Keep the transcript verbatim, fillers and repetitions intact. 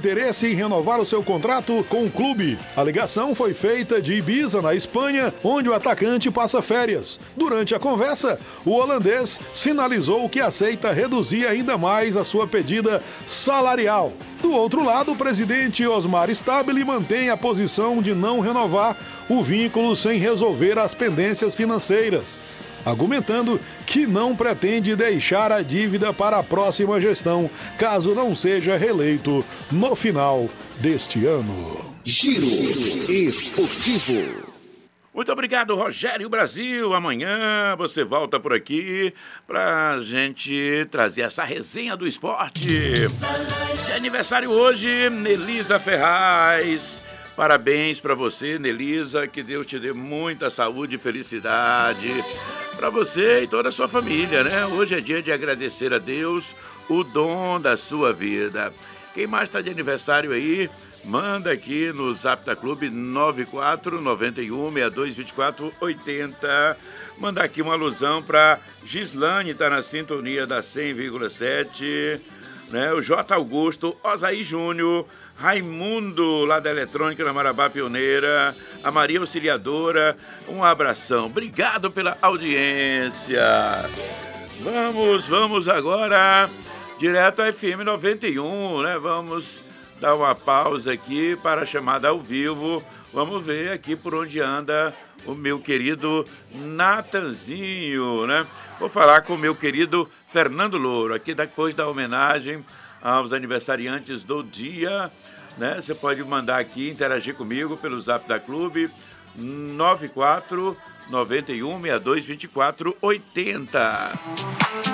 interesse em renovar o seu contrato com o clube. A ligação foi feita de Ibiza, na Espanha, onde o atacante passa férias. Durante a conversa, o holandês sinalizou que aceita reduzir ainda mais a sua pedida salarial. Do outro lado, o presidente Osmar Stabile mantém a posição de não renovar o vínculo sem resolver as pendências financeiras, argumentando que não pretende deixar a dívida para a próxima gestão, caso não seja reeleito no final deste ano. Giro Esportivo. Muito obrigado, Rogério Brasil. Amanhã você volta por aqui pra gente trazer essa resenha do esporte. De aniversário hoje, Nelisa Ferraz. Parabéns para você, Nelisa, que Deus te dê muita saúde e felicidade para você e toda a sua família, né? Hoje é dia de agradecer a Deus o dom da sua vida. Quem mais está de aniversário aí, manda aqui no Zap da Clube nove quatro nove um seis dois dois quatro oito zero. Manda aqui uma alusão para Gislane, tá na sintonia da cem vírgula sete, né? O J. Augusto, Osaí Júnior, Raimundo, lá da Eletrônica, na Marabá Pioneira, a Maria Auxiliadora, um abração. Obrigado pela audiência. Vamos, vamos agora direto à F M noventa e um, né? Vamos dar uma pausa aqui para a chamada ao vivo. Vamos ver aqui por onde anda o meu querido Natanzinho, né? Vou falar com o meu querido Fernando Louro, aqui depois da homenagem aos aniversariantes do dia, né? Você pode mandar aqui, interagir comigo pelo Zap da Clube, nove quatro nove um seis dois dois quatro oito zero.